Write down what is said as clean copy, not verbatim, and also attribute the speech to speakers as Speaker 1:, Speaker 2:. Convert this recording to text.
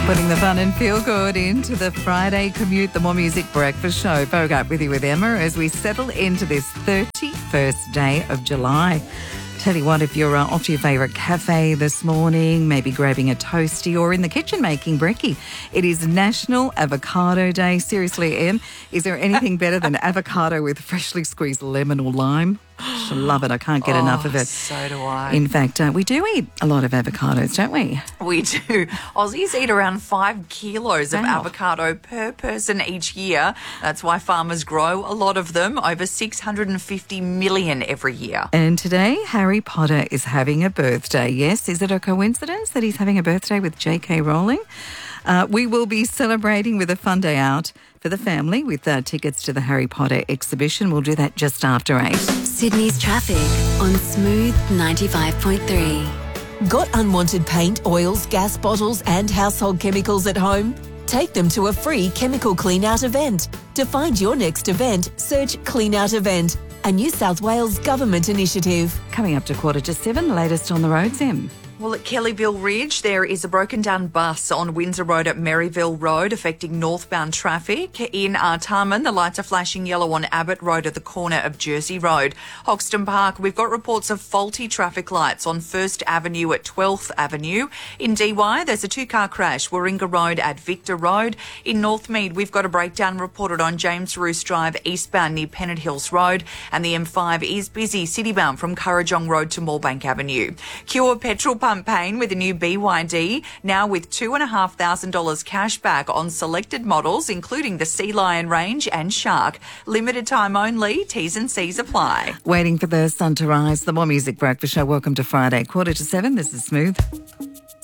Speaker 1: Putting the fun and feel good into the Friday commute, the More Music Breakfast Show. Bogart with you with Emma as we settle into this 31st day of July. Tell you what, if you're off to your favourite cafe this morning, maybe grabbing a toastie or in the kitchen making brekkie, it is National Avocado Day. Seriously, Em, is there anything better than avocado with freshly squeezed lemon or lime? I love it. I can't get enough of it.
Speaker 2: So do I.
Speaker 1: In fact, we do eat a lot of avocados, don't we?
Speaker 2: We do. Aussies eat around 5 kilos of avocado per person each year. That's why farmers grow a lot of them, over 650 million every year.
Speaker 1: And today, Harry Potter is having a birthday. Yes, is it a coincidence that he's having a birthday with J.K. Rowling? We will be celebrating with a fun day out for the family with tickets to the Harry Potter exhibition. We'll do that just after 8.
Speaker 3: Sydney's traffic on Smooth 95.3.
Speaker 4: Got unwanted paint, oils, gas bottles and household chemicals at home? Take them to a free chemical clean-out event. To find your next event, search Clean Out Event, a New South Wales government initiative.
Speaker 1: Coming up to 7:15, latest on the roads, Em.
Speaker 2: Well, at Kellyville Ridge, there is a broken-down bus on Windsor Road at Maryville Road affecting northbound traffic. In Artarmon, the lights are flashing yellow on Abbott Road at the corner of Jersey Road. Hoxton Park, we've got reports of faulty traffic lights on 1st Avenue at 12th Avenue. In Dee Why, there's a two-car crash, Warringah Road at Victor Road. In Northmead, we've got a breakdown reported on James Roos Drive eastbound near Pennant Hills Road. And the M5 is busy citybound from Currajong Road to Moorebank Avenue. Cure petrol pump pain with a new BYD, now with $2,500 cash back on selected models, including the Sea Lion range and Shark. Limited time only, T's and C's apply.
Speaker 1: Waiting for the sun to rise, the More Music Breakfast Show. Welcome to Friday, 7:15. This is Smooth.